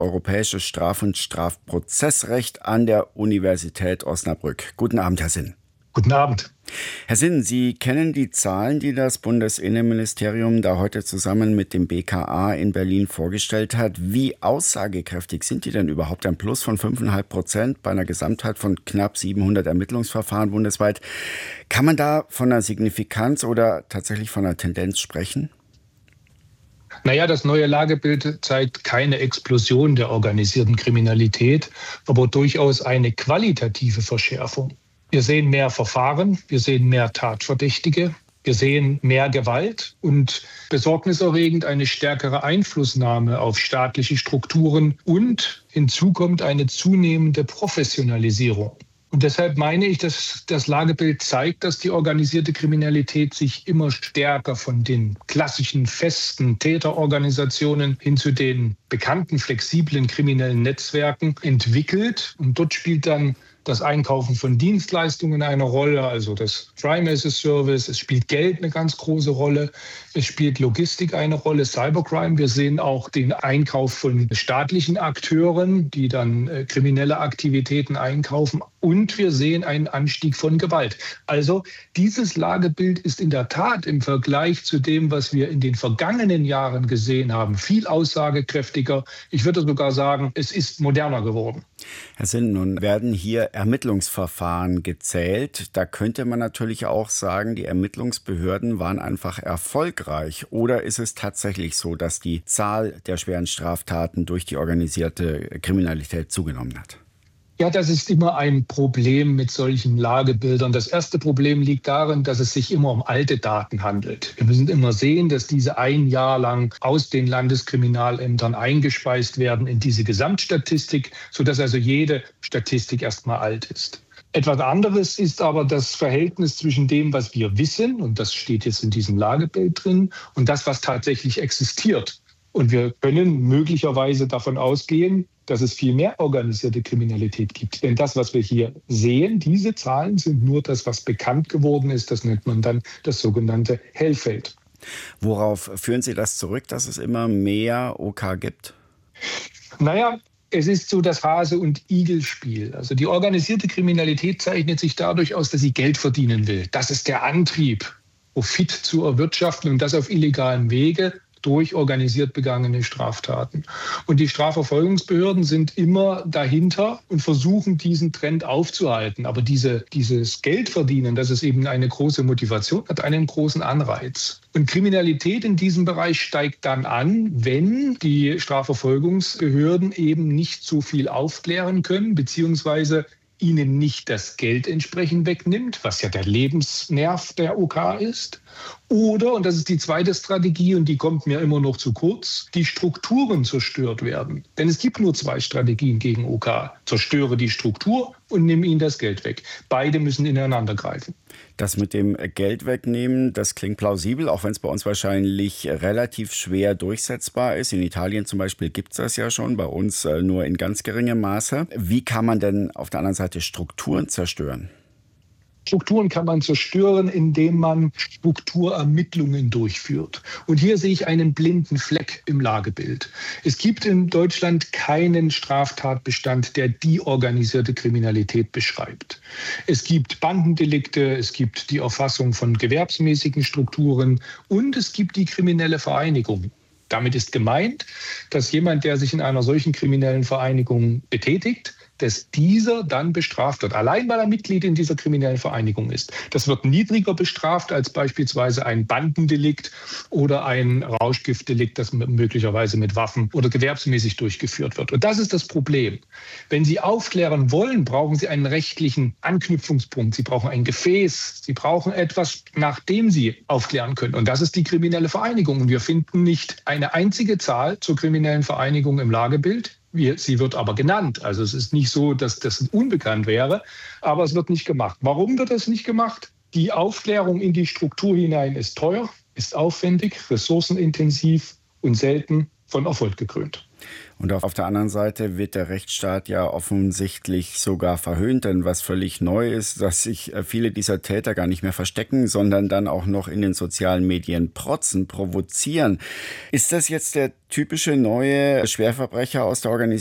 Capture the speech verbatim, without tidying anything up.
Europäisches Straf- und Strafprozessrecht an der Universität Osnabrück. Guten Abend, Herr Sinn. Guten Abend. Herr Sinn, Sie kennen die Zahlen, die das Bundesinnenministerium da heute zusammen mit dem B K A in Berlin vorgestellt hat. Wie aussagekräftig sind die denn überhaupt? Ein Plus von fünf Komma fünf Prozent bei einer Gesamtheit von knapp siebenhundert Ermittlungsverfahren bundesweit. Kann man da von einer Signifikanz oder tatsächlich von einer Tendenz sprechen? Naja, das neue Lagebild zeigt keine Explosion der organisierten Kriminalität, aber durchaus eine qualitative Verschärfung. Wir sehen mehr Verfahren, wir sehen mehr Tatverdächtige, wir sehen mehr Gewalt und besorgniserregend eine stärkere Einflussnahme auf staatliche Strukturen und hinzu kommt eine zunehmende Professionalisierung. Und deshalb meine ich, dass das Lagebild zeigt, dass die organisierte Kriminalität sich immer stärker von den klassischen festen Täterorganisationen hin zu den bekannten flexiblen kriminellen Netzwerken entwickelt. Und dort spielt dann das Einkaufen von Dienstleistungen eine Rolle, also das Crime as a Service. Es spielt Geld eine ganz große Rolle. Es spielt Logistik eine Rolle, Cybercrime. Wir sehen auch den Einkauf von staatlichen Akteuren, die dann äh, kriminelle Aktivitäten einkaufen. Und wir sehen einen Anstieg von Gewalt. Also dieses Lagebild ist in der Tat im Vergleich zu dem, was wir in den vergangenen Jahren gesehen haben, viel aussagekräftiger. Ich würde sogar sagen, es ist moderner geworden. Herr Sinn, nun werden hier Ermittlungsverfahren gezählt. Da könnte man natürlich auch sagen, die Ermittlungsbehörden waren einfach erfolgreich. Oder ist es tatsächlich so, dass die Zahl der schweren Straftaten durch die organisierte Kriminalität zugenommen hat? Ja, das ist immer ein Problem mit solchen Lagebildern. Das erste Problem liegt darin, dass es sich immer um alte Daten handelt. Wir müssen immer sehen, dass diese ein Jahr lang aus den Landeskriminalämtern eingespeist werden in diese Gesamtstatistik, sodass also jede Statistik erstmal alt ist. Etwas anderes ist aber das Verhältnis zwischen dem, was wir wissen, und das steht jetzt in diesem Lagebild drin, und das, was tatsächlich existiert. Und wir können möglicherweise davon ausgehen, dass es viel mehr organisierte Kriminalität gibt. Denn das, was wir hier sehen, diese Zahlen sind nur das, was bekannt geworden ist. Das nennt man dann das sogenannte Hellfeld. Worauf führen Sie das zurück, dass es immer mehr O K gibt? Naja, es ist so das Hase- und Igel-Spiel. Also die organisierte Kriminalität zeichnet sich dadurch aus, dass sie Geld verdienen will. Das ist der Antrieb, Profit zu erwirtschaften und das auf illegalem Wege, durch organisiert begangene Straftaten. Und die Strafverfolgungsbehörden sind immer dahinter und versuchen, diesen Trend aufzuhalten. Aber diese, dieses Geldverdienen, das ist eben eine große Motivation, hat einen großen Anreiz. Und Kriminalität in diesem Bereich steigt dann an, wenn die Strafverfolgungsbehörden eben nicht so viel aufklären können, beziehungsweise ihnen nicht das Geld entsprechend wegnimmt, was ja der Lebensnerv der O K ist. Oder, und das ist die zweite Strategie, und die kommt mir immer noch zu kurz, die Strukturen zerstört werden. Denn es gibt nur zwei Strategien gegen O K. Zerstöre die Struktur und nimm ihnen das Geld weg. Beide müssen ineinander greifen. Das mit dem Geld wegnehmen, das klingt plausibel, auch wenn es bei uns wahrscheinlich relativ schwer durchsetzbar ist. In Italien zum Beispiel gibt es das ja schon, bei uns nur in ganz geringem Maße. Wie kann man denn auf der anderen Seite Strukturen zerstören? Strukturen kann man zerstören, indem man Strukturermittlungen durchführt. Und hier sehe ich einen blinden Fleck im Lagebild. Es gibt in Deutschland keinen Straftatbestand, der die organisierte Kriminalität beschreibt. Es gibt Bandendelikte, es gibt die Erfassung von gewerbsmäßigen Strukturen und es gibt die kriminelle Vereinigung. Damit ist gemeint, dass jemand, der sich in einer solchen kriminellen Vereinigung betätigt, dass dieser dann bestraft wird, allein weil er Mitglied in dieser kriminellen Vereinigung ist. Das wird niedriger bestraft als beispielsweise ein Bandendelikt oder ein Rauschgiftdelikt, das möglicherweise mit Waffen oder gewerbsmäßig durchgeführt wird. Und das ist das Problem. Wenn Sie aufklären wollen, brauchen Sie einen rechtlichen Anknüpfungspunkt. Sie brauchen ein Gefäß. Sie brauchen etwas, nach dem Sie aufklären können. Und das ist die kriminelle Vereinigung. Und wir finden nicht eine einzige Zahl zur kriminellen Vereinigung im Lagebild. Sie wird aber genannt. Also es ist nicht so, dass das unbekannt wäre, aber es wird nicht gemacht. Warum wird das nicht gemacht? Die Aufklärung in die Struktur hinein ist teuer, ist aufwendig, ressourcenintensiv und selten von Erfolg gekrönt. Und auf der anderen Seite wird der Rechtsstaat ja offensichtlich sogar verhöhnt, denn was völlig neu ist, dass sich viele dieser Täter gar nicht mehr verstecken, sondern dann auch noch in den sozialen Medien protzen, provozieren. Ist das jetzt der typische neue Schwerverbrecher aus der Organisation?